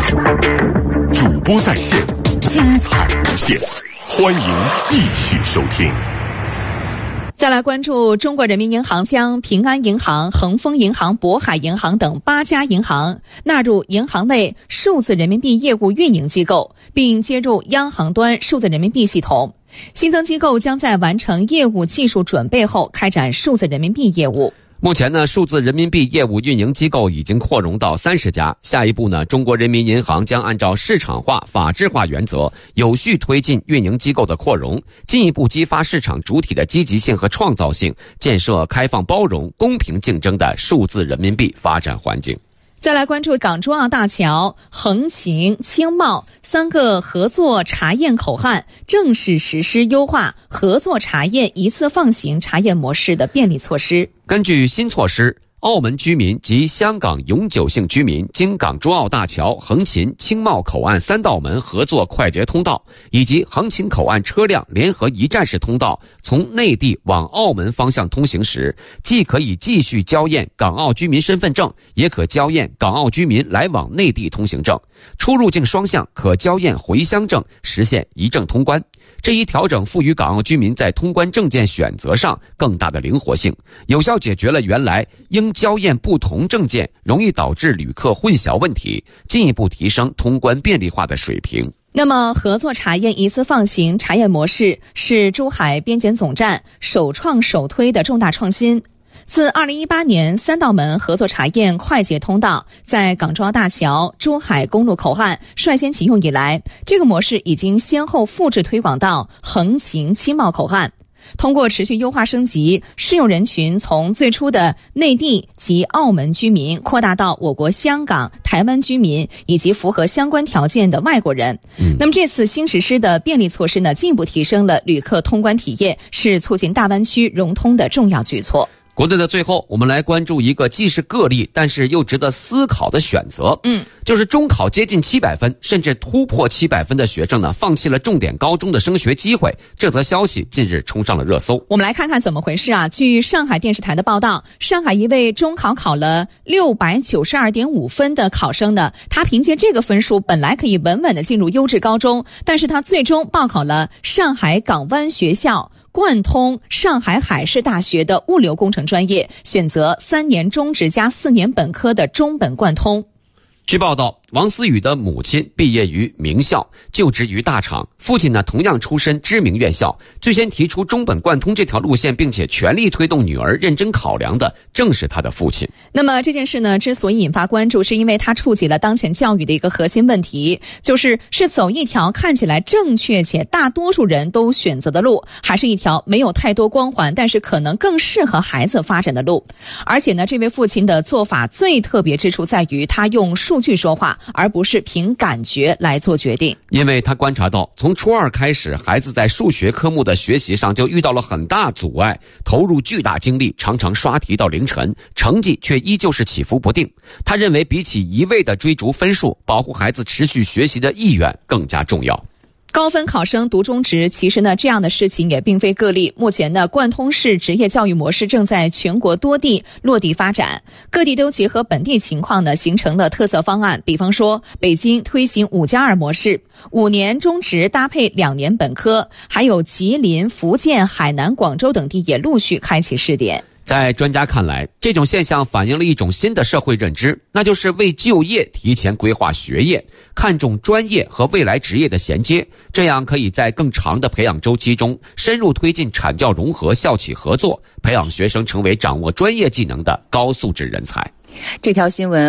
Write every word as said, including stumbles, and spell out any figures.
主播在线，精彩无限，欢迎继续收听。 再来关注中国人民银行将平安银行、恒丰银行、渤海银行等八家银行纳入银行类数字人民币业务运营机构，并接入央行端数字人民币系统。新增机构将在完成业务技术准备后开展数字人民币业务。 目前呢，数字人民币业务运营机构已经扩容到三十家。下一步呢，中国人民银行将按照市场化、法治化原则，有序推进运营机构的扩容，进一步激发市场主体的积极性和创造性，建设开放包容、公平竞争的数字人民币发展环境。 再来关注港珠澳大桥、横琴、青茂三个合作查验口岸正式实施优化合作查验一次放行查验模式的便利措施。 根据新措施，澳门居民及香港永久性居民经港珠澳大桥、横琴、青茂口岸三道门合作快捷通道以及横琴口岸车辆联合一站式通道从内地往澳门方向通行时，既可以继续交验港澳居民身份证，也可交验港澳居民来往内地通行证，出入境双向可交验回乡证，实现一证通关。这一调整赋予港澳居民在通关证件选择上更大的灵活性，有效解决了原来应交验不同证件容易导致旅客混淆问题，进一步提升通关便利化的水平。 那么合作查验一次放行查验模式是珠海边检总站首创首推的重大创新。自二零一八年三道门合作查验快捷通道在港珠澳大桥、珠海公路口岸率先启用以来，这个模式已经先后复制推广到横琴、青茂口岸。通过持续优化升级，适用人群从最初的内地及澳门居民扩大到我国香港、台湾居民以及符合相关条件的外国人。嗯、那么这次新实施的便利措施呢，进一步提升了旅客通关体验，是促进大湾区融通的重要举措。 国内的最后，我们来关注一个既是个例，但是又值得思考的选择。嗯，就是中考接近七百分，甚至突破七百分的学生呢，放弃了重点高中的升学机会。这则消息近日冲上了热搜。 我们来看看怎么回事啊？据上海电视台的报道，上海一位中考考了六百九十二点五分的考生呢，他凭借这个分数本来可以稳稳的进入优质高中，但是他最终报考了上海港湾学校贯通上海海事大学的物流工程专业，选择三年中职加四年本科的中本贯通。 据报道，王思雨的母亲毕业于名校，就职于大厂，父亲呢同样出身知名院校。最先提出中本贯通这条路线，并且全力推动女儿认真考量的，正是他的父亲。 那么这件事呢，之所以引发关注，是因为它触及了当前教育的一个核心问题，就是是走一条看起来正确且大多数人都选择的路，还是一条没有太多光环，但是可能更适合孩子发展的路。而且呢，这位父亲的做法最特别之处在于，他用数据说话，而不是凭感觉来做决定。 因为他观察到，从初二开始，孩子在数学科目的学习上就遇到了很大阻碍，投入巨大精力，常常刷题到凌晨，成绩却依旧是起伏不定。他认为，比起一味的追逐分数，保护孩子持续学习的意愿更加重要。 高分考生读中职，其实呢，这样的事情也并非个例。目前呢，贯通式职业教育模式正在全国多地落地发展，各地都结合本地情况呢，形成了特色方案。比方说，北京推行五加二模式，五年中职搭配两年本科，还有吉林、福建、海南、广州等地也陆续开启试点。 在专家看来，这种现象反映了一种新的社会认知，那就是为就业提前规划学业，看重专业和未来职业的衔接，这样可以在更长的培养周期中深入推进产教融合、校企合作，培养学生成为掌握专业技能的高素质人才。 这条新闻